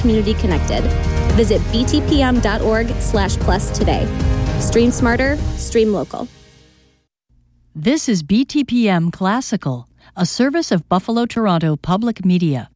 community connected. Visit btpm.org/plus today. Stream smarter, stream local. This is BTPM Classical, a service of Buffalo Toronto Public Media.